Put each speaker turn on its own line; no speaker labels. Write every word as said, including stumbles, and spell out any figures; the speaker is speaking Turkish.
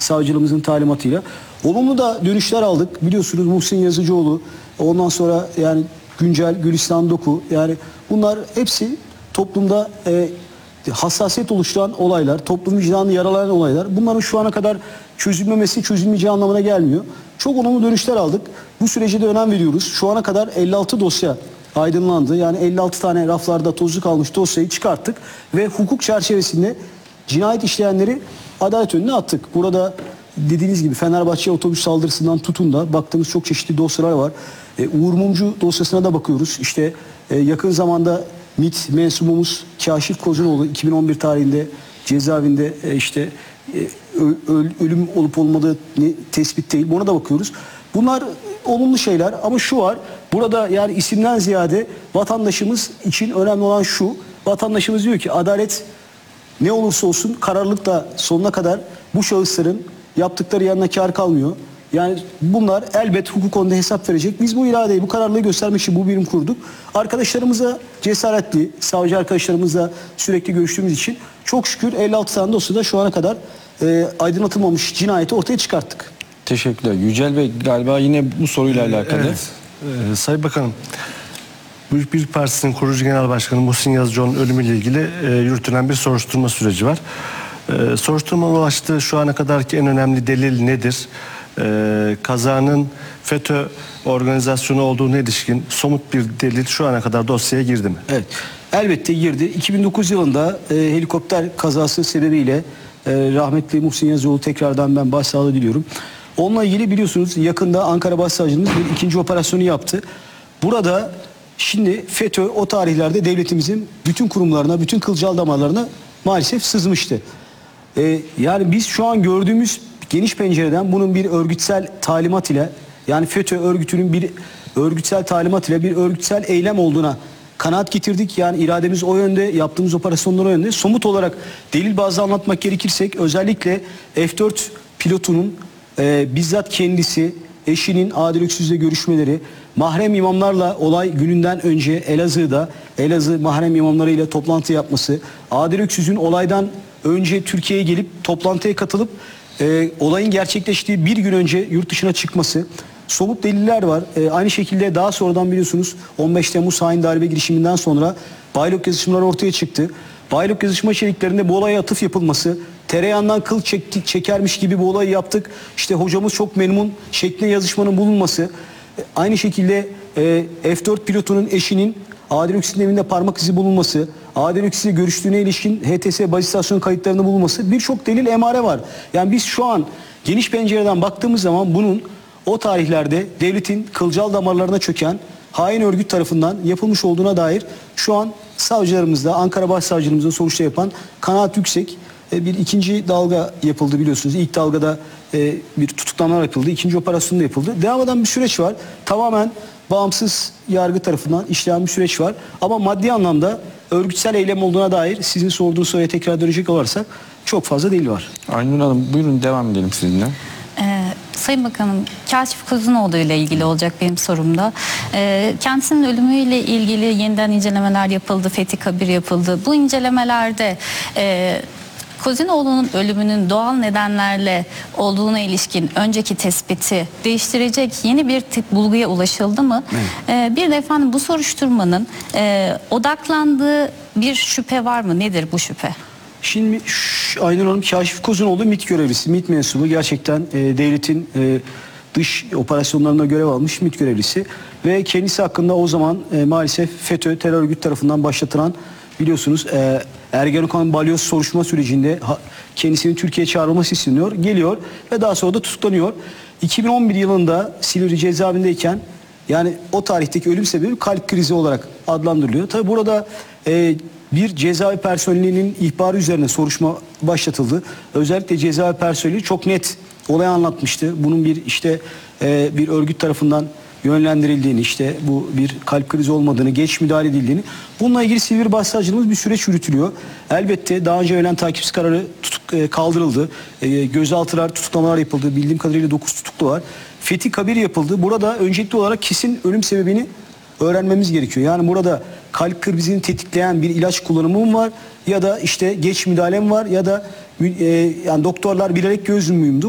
savcılığımızın talimatıyla. Olumlu da dönüşler aldık. Biliyorsunuz Muhsin Yazıcıoğlu, ondan sonra yani Güncel, Gülistan Doku, yani bunlar hepsi toplumda e, hassasiyet oluşturan olaylar, toplum vicdanını yaralayan olaylar. Bunların şu ana kadar çözülmemesi, çözülmeyeceği anlamına gelmiyor. Çok olumlu dönüşler aldık. Bu sürece de önem veriyoruz. Şu ana kadar elli altı dosya aydınlandı. Yani elli altı tane raflarda tozlu kalmış dosyayı çıkarttık ve hukuk çerçevesinde cinayet işleyenleri adalet önüne attık. Burada dediğiniz gibi Fenerbahçe otobüs saldırısından tutun da baktığımız çok çeşitli dosyalar var. E, Uğur Mumcu dosyasına da bakıyoruz. İşte e, yakın zamanda MİT mensubumuz Kaşif Kozunoğlu iki bin on bir tarihinde cezaevinde e, işte e, öl, ölüm olup olmadığı ne, tespit değil. Buna da bakıyoruz. Bunlar olumlu şeyler ama şu var. Burada yani isimden ziyade vatandaşımız için önemli olan şu. Vatandaşımız diyor ki adalet ne olursa olsun kararlılıkla sonuna kadar bu şahısların yaptıkları yanına kar kalmıyor. Yani bunlar elbet hukuk konuda hesap verecek. Biz bu iradeyi, bu kararlılığı göstermek için bu birim kurduk. Arkadaşlarımıza cesaretli, savcı arkadaşlarımızla sürekli görüştüğümüz için çok şükür elli altı tane dosyada şu ana kadar e, aydınlatılmamış cinayeti ortaya çıkarttık.
Teşekkürler. Yücel Bey galiba yine bu soruyla alakalı.
Evet. Ee, Sayın Bakanım, Büyük Birlik Partisi'nin kurucu genel başkanı Muhsin Yazıcıoğlu'nun ölümüyle ilgili e, yürütülen bir soruşturma süreci var. E, soruşturmanın ulaştığı şu ana kadarki en önemli delil nedir? E, kazanın FETÖ organizasyonu olduğuna ilişkin somut bir delil şu ana kadar dosyaya girdi mi?
Evet, elbette girdi. iki bin dokuz yılında e, helikopter kazası sebebiyle e, rahmetli Muhsin Yazıcıoğlu tekrardan ben başsağlığı diliyorum. Onunla ilgili biliyorsunuz yakında Ankara Başsavcılığımız bir ikinci operasyonu yaptı. Burada şimdi FETÖ o tarihlerde devletimizin bütün kurumlarına, bütün kılcal damarlarına maalesef sızmıştı. Ee, yani biz şu an gördüğümüz geniş pencereden bunun bir örgütsel talimat ile, yani FETÖ örgütünün bir örgütsel talimat ile bir örgütsel eylem olduğuna kanaat getirdik. Yani irademiz o yönde, yaptığımız operasyonlar o yönde. Somut olarak delil bazlı anlatmak gerekirsek özellikle F dört pilotunun e, bizzat kendisi, eşinin Adil Öksüz'le görüşmeleri, mahrem imamlarla olay gününden önce Elazığ'da Elazığ mahrem imamlarıyla toplantı yapması, Adil Öksüz'ün olaydan önce Türkiye'ye gelip toplantıya katılıp e, olayın gerçekleştiği bir gün önce yurt dışına çıkması, somut deliller var. E, aynı şekilde daha sonradan biliyorsunuz on beş Temmuz hain darbe girişiminden sonra Baylok yazışmaları ortaya çıktı. Baylok yazışma içeriklerinde bu olaya atıf yapılması, tereyağından kıl çek, çekermiş gibi bu olayı yaptık, İşte hocamız çok memnun şeklinde yazışmanın bulunması, e, aynı şekilde e, F dört pilotunun eşinin Adil Öksüz'ün evinde parmak izi bulunması, Adil Öksüz'le görüştüğüne ilişkin H T S baz istasyon kayıtlarında bulunması, birçok delil emare var. Yani biz şu an geniş pencereden baktığımız zaman bunun o tarihlerde devletin kılcal damarlarına çöken hain örgüt tarafından yapılmış olduğuna dair şu an savcılarımızda, Ankara Başsavcılığımızda soruşturma yapan kanaat yüksek. Bir ikinci dalga yapıldı biliyorsunuz. İlk dalgada e, bir tutuklama yapıldı. İkinci operasyon da yapıldı. Devam eden bir süreç var. Tamamen bağımsız yargı tarafından işleyen bir süreç var. Ama maddi anlamda örgütsel eylem olduğuna dair sizin sorduğunuz soruya tekrar dönecek olursak çok fazla delil var.
Aynur Hanım buyurun devam edelim sizinle.
Ee, Sayın Bakanım, Kaşif Kozunoğlu ile ilgili olacak benim sorumda. Ee, kendisinin ölümüyle ilgili yeniden incelemeler yapıldı, Fethi Kabir yapıldı. Bu incelemelerde e, Kozunoğlu'nun ölümünün doğal nedenlerle olduğuna ilişkin önceki tespiti değiştirecek yeni bir tip bulguya ulaşıldı mı? Ee, bir de efendim bu soruşturmanın e, odaklandığı bir şüphe var mı? Nedir bu şüphe?
Şimdi Aynur Hanım Kaşif Kozunoğlu MİT görevlisi, MİT mensubu, gerçekten e, devletin e, dış operasyonlarında görev almış MİT görevlisi ve kendisi hakkında o zaman e, maalesef FETÖ terör örgütü tarafından başlatılan biliyorsunuz e, Ergenekon balyoz soruşturma sürecinde ha, kendisinin Türkiye'ye çağrılması isteniyor, geliyor ve daha sonra da tutuklanıyor. iki bin on bir yılında Silivri cezaevindeyken yani o tarihteki ölüm sebebi kalp krizi olarak adlandırılıyor. Tabi burada e, bir cezaevi personelinin ihbarı üzerine soruşturma başlatıldı. Özellikle cezaevi personeli çok net olayı anlatmıştı. Bunun bir işte e, bir örgüt tarafından yönlendirildiğini, işte bu bir kalp krizi olmadığını, geç müdahale edildiğini. Bununla ilgili Silivri Başsavcılığımız bir süreç yürütülüyor. Elbette daha önce verilen takipsiz kararı tutuk, e, kaldırıldı. E, gözaltılar, tutuklamalar yapıldı. Bildiğim kadarıyla dokuz tutuklu var. Fethi Kabir yapıldı. Burada öncelikli olarak kesin ölüm sebebini öğrenmemiz gerekiyor. Yani burada kalp krizini tetikleyen bir ilaç kullanımı mı var ya da işte geç müdahale mi var ya da e, yani doktorlar bilerek göz yumuyumdu.